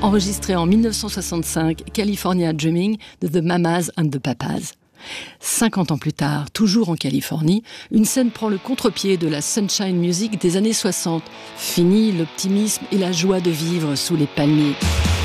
enregistré en 1965, California Dreaming de The Mamas and the Papas. 50 ans plus tard, toujours en Californie, une scène prend le contre-pied de la sunshine music des années 60. Fini l'optimisme et la joie de vivre sous les palmiers.